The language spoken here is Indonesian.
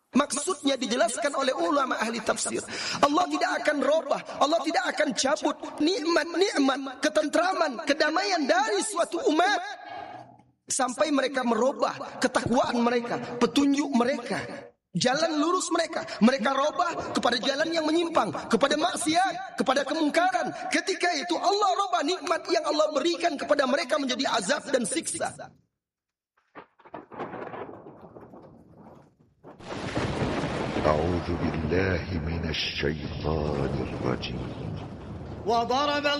Maksudnya dijelaskan oleh ulama ahli tafsir. Allah tidak akan robah, Allah tidak akan cabut nikmat-nikmat, ketentraman, kedamaian dari suatu umat sampai mereka merubah ketakwaan mereka, petunjuk mereka, jalan lurus mereka. Mereka robah kepada jalan yang menyimpang, kepada maksiat, kepada kemungkaran. Ketika itu Allah robah nikmat yang Allah berikan kepada mereka menjadi azab dan siksa. أعوذ بالله من الشيطان الرجيم.